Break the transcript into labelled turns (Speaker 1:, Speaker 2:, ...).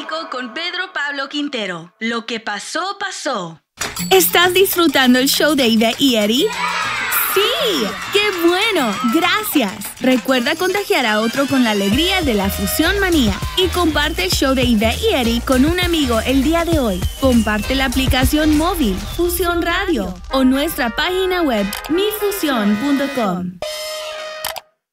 Speaker 1: México con Pedro Pablo Quintero. Lo que pasó, pasó.
Speaker 2: ¿Estás disfrutando el show de Ivette y Eddie? ¡Sí! ¡Qué bueno! ¡Gracias! Recuerda contagiar a otro con la alegría de la Fusión Manía y comparte el show de Ivette y Eddie con un amigo el día de hoy. Comparte la aplicación móvil Fusión Radio o nuestra página web mifusión.com.